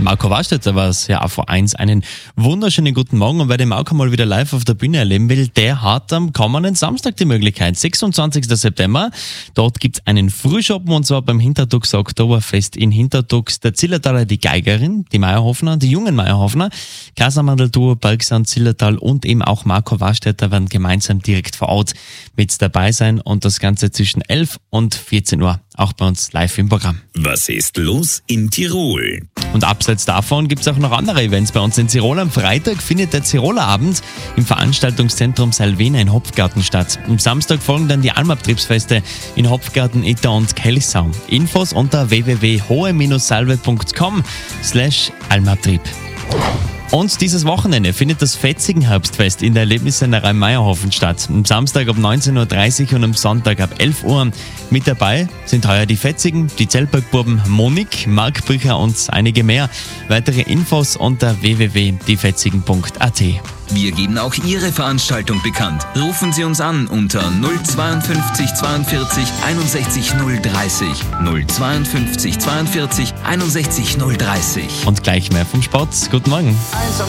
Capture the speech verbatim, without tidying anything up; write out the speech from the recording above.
Marco Warstetter war es ja auch vor eins. Einen wunderschönen guten Morgen. Und wer den Marco mal wieder live auf der Bühne erleben will, der hat am kommenden Samstag die Möglichkeit. sechsundzwanzigsten September. Dort gibt es einen Frühschoppen und zwar beim Hintertuxer Oktoberfest in Hintertux. Der Zillertaler, die Geigerin, die Meyerhoffner, die jungen Meyerhoffner, Casamandel-Duo, Bergsand, Zillertal und eben auch Marco Warstetter werden gemeinsam direkt vor Ort mit dabei sein. Und das Ganze zwischen elf und vierzehn Uhr. Auch bei uns live im Programm. Was ist los in Tirol? Und abseits davon gibt es auch noch andere Events bei uns in Tirol. Am Freitag findet der Tiroler Abend im Veranstaltungszentrum Salvena in Hopfgarten statt. Am Samstag folgen dann die Almabtriebsfeste in Hopfgarten, Itta und Kelchsau. Infos unter w w w punkt hohe salve punkt com slash almabtrieb. Und dieses Wochenende findet das Fetzigen-Herbstfest in der Erlebnissennerei Meyerhofen statt. Am Samstag ab neunzehn Uhr dreißig und am Sonntag ab elf Uhr. Mit dabei sind heuer die Fetzigen, die Zellbergbuben Monik, Marc Brücher und einige mehr. Weitere Infos unter w w w punkt die fetzigen punkt a t. Wir geben auch Ihre Veranstaltung bekannt. Rufen Sie uns an unter null zweiundfünfzig zweiundvierzig einundsechzig null dreißig. null zweiundfünfzig zweiundvierzig einundsechzig null dreißig. Und gleich mehr vom Sport. Guten Morgen.